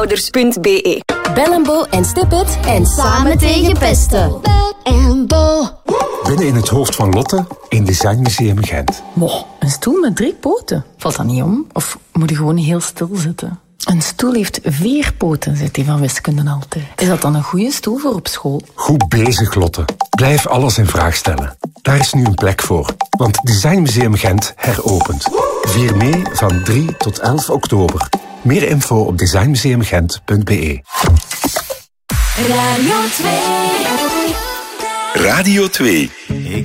Kinderouders.be. Bel & Bo en Stipit en samen tegen pesten. Bel & Bo. Binnen in het hoofd van Lotte in Designmuseum Gent. Een stoel met 3 poten. Valt dat niet om? Of moet je gewoon heel stil zitten? Een stoel heeft 4 poten, zegt hij van wiskunde altijd. Is dat dan een goede stoel voor op school? Goed bezig, Lotte. Blijf alles in vraag stellen. Daar is nu een plek voor. Want Designmuseum Gent heropent. Vier mee van 3 tot 11 oktober. Meer info op designmuseumgent.be. Radio 2. Radio 2.